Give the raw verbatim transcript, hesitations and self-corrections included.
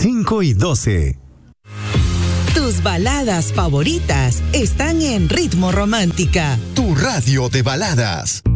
cinco y doce. Tus baladas favoritas están en Ritmo Romántica. Tu radio de baladas.